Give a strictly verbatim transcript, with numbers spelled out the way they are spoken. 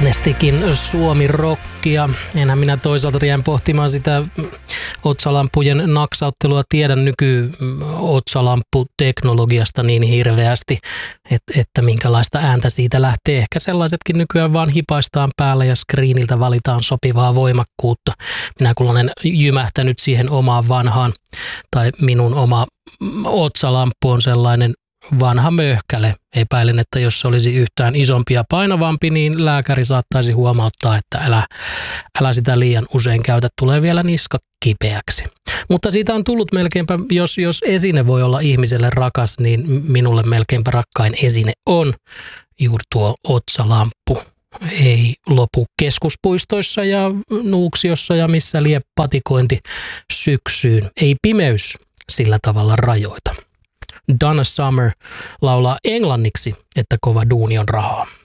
äänestikin Suomi-rockia. Enhän minä toisaalta jäin pohtimaan sitä otsalampujen naksauttelua tiedä nyky-otsalamputeknologiasta niin hirveästi, että, että minkälaista ääntä siitä lähtee. Ehkä sellaisetkin nykyään vaan hipaistaan päällä ja screeniltä valitaan sopivaa voimakkuutta. Minä kun olen jymähtänyt siihen omaan vanhaan, tai minun oma otsalamppu on sellainen vanha möhkäle. Epäilen, että jos se olisi yhtään isompi ja painavampi, niin lääkäri saattaisi huomauttaa, että älä, älä sitä liian usein käytä, tulee vielä niska kipeäksi. Mutta siitä on tullut melkeinpä, jos, jos esine voi olla ihmiselle rakas, niin minulle melkeinpä rakkain esine on juuri tuo otsalamppu. Ei lopu keskuspuistoissa ja Nuuksiossa ja missä lie patikointi syksyyn. Ei pimeys sillä tavalla rajoita. Donna Summer laulaa englanniksi, että kova duuni on rahaa.